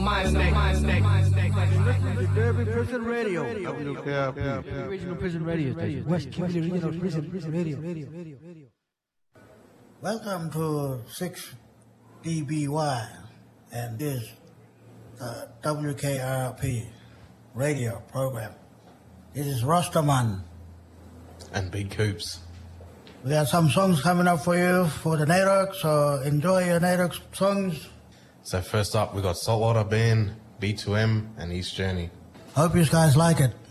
Derby Prison Radio. WKRP. Regional Prison Radio Station. West Kimberley Regional Prison Radio. Welcome to 6DBY and this WKRP radio program. This is Rosterman. And Big Coops. We got some songs coming up for you for the NAIDOC, so enjoy your NAIDOC songs. So first up, we got Saltwater Band, B2M, and East Journey. Hope you guys like it.